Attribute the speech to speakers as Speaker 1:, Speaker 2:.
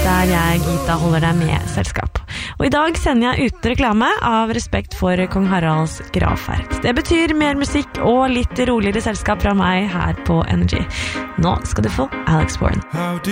Speaker 1: der jeg, Gita, holder deg med selskap. Og i dag sender jeg uten reklame av respekt for Kong Haralds gravferd. Det betyr mer musikk og litt roligere selskap fra meg her på Energy. Nå skal du få Alex Warren.